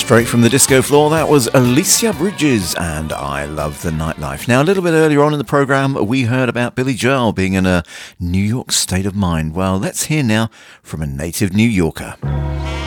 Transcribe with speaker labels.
Speaker 1: Straight from the disco floor, that was Alicia Bridges and I Love the Nightlife. Now, a little bit earlier on in the programme, we heard about Billy Joel being in a New York state of mind. Well, let's hear now from a native New Yorker.